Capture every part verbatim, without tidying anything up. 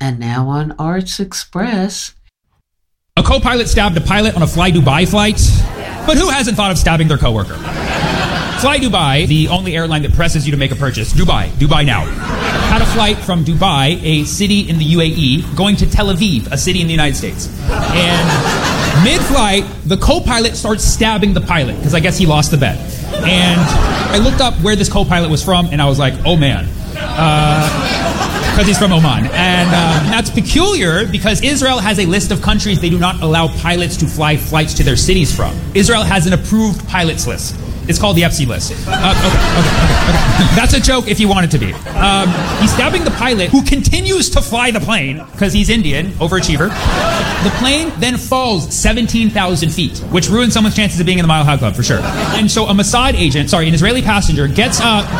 And now on Arts Express. A co-pilot stabbed a pilot on a Fly Dubai flight, but who hasn't thought of stabbing their coworker? Fly Dubai, the only airline that presses you to make a purchase. Dubai, Dubai now. Had a flight from Dubai, a city in the U A E, going to Tel Aviv, a city in the United States. And mid-flight, the co-pilot starts stabbing the pilot, because I guess he lost the bet. And I looked up where this co-pilot was from, and I was like, oh man. Because uh, he's from Oman. And uh, that's peculiar because Israel has a list of countries they do not allow pilots to fly flights to their cities from. Israel has an approved pilots list. It's called the F C list. Uh, okay, okay, okay, okay. That's a joke if you want it to be. Um, he's stabbing the pilot who continues to fly the plane because he's Indian, overachiever. The plane then falls seventeen thousand feet, which ruins someone's chances of being in the Mile High Club for sure. And so a Mossad agent, sorry, an Israeli passenger gets up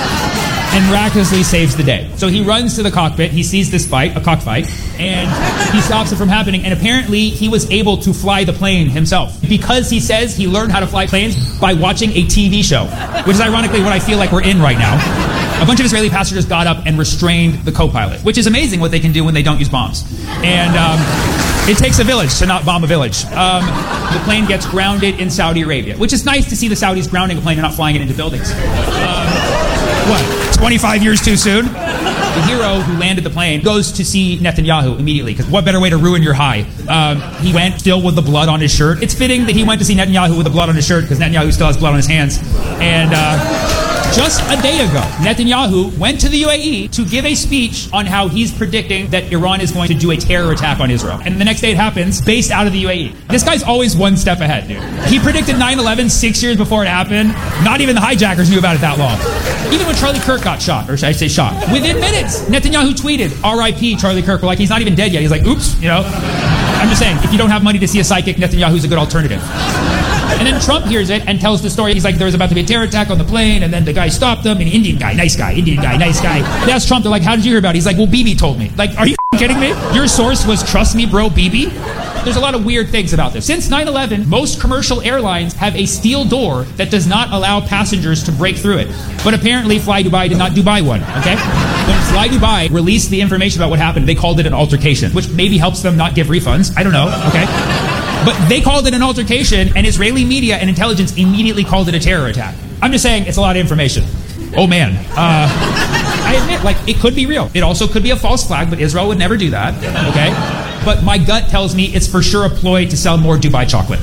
and miraculously saves the day. So he runs to the cockpit, he sees this fight, a cockfight, and he stops it from happening, and apparently he was able to fly the plane himself. Because he says he learned how to fly planes by watching a T V show, which is ironically what I feel like we're in right now. A bunch of Israeli passengers got up and restrained the co-pilot, which is amazing what they can do when they don't use bombs. And um, it takes a village to not bomb a village. Um, the plane gets grounded in Saudi Arabia, which is nice to see the Saudis grounding a plane and not flying it into buildings. Um, what, twenty-five years too soon? The hero who landed the plane goes to see Netanyahu immediately, because what better way to ruin your high? Um, he went still with the blood on his shirt. It's fitting that he went to see Netanyahu with the blood on his shirt, because Netanyahu still has blood on his hands. And uh, just a day ago, Netanyahu went to the U A E to give a speech on how he's predicting that Iran is going to do a terror attack on Israel. And the next day it happens, based out of the U A E. This guy's always one step ahead, dude. He predicted nine eleven six years before it happened. Not even the hijackers knew about it that long. Even when Charlie Kirk got shot, or should I say shot, within minutes, Netanyahu tweeted, R I P Charlie Kirk. We're like, he's not even dead yet. He's like, oops, you know. I'm just saying, if you don't have money to see a psychic, Netanyahu's a good alternative. And then Trump hears it and tells the story. He's like, there was about to be a terror attack on the plane, and then the guy stopped them, and Indian guy, nice guy, Indian guy, nice guy. They asked Trump, they're like, how did you hear about it? He's like, well, Bibi told me. Like, are you kidding me? Your source was trust me, bro, Bibi? There's a lot of weird things about this. Since nine eleven, most commercial airlines have a steel door that does not allow passengers to break through it. But apparently Fly Dubai did not Dubai one, okay? When Fly Dubai released the information about what happened, they called it an altercation, which maybe helps them not give refunds. I don't know, okay? But they called it an altercation, and Israeli media and intelligence immediately called it a terror attack. I'm just saying, it's a lot of information. Oh man. Uh, I admit, like, it could be real. It also could be a false flag, but Israel would never do that, okay? But my gut tells me it's for sure a ploy to sell more Dubai chocolate.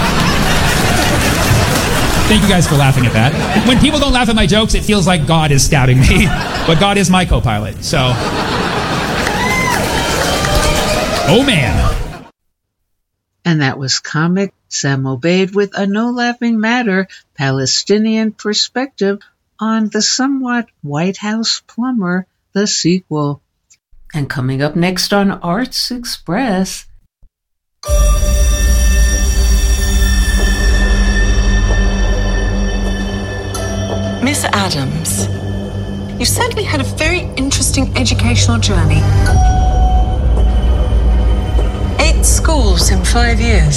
Thank you guys for laughing at that. When people don't laugh at my jokes, it feels like God is stabbing me. But God is my co-pilot, so... Oh man. And that was comic Sam Obeid with A No Laughing Matter Palestinian Perspective on The Somewhat White House Plumber, the sequel. And coming up next on Arts Express... Miss Adams, you've certainly had a very interesting educational journey. Eight schools in five years.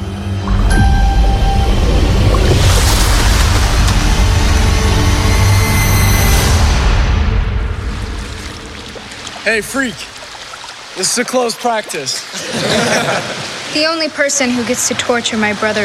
Hey, freak. This is a close practice. The only person who gets to torture my brother